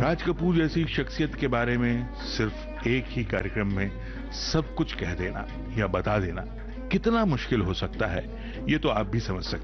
राज कपूर जैसी शख्सियत के बारे में सिर्फ एक ही कार्यक्रम में सब कुछ कह देना या बता देना कितना मुश्किल हो सकता है, ये तो आप भी समझ सकते हैं।